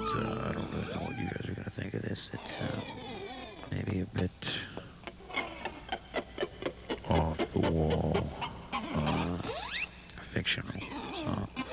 I don't really know what you guys are gonna think of this. It's maybe a bit off the wall, fictional. So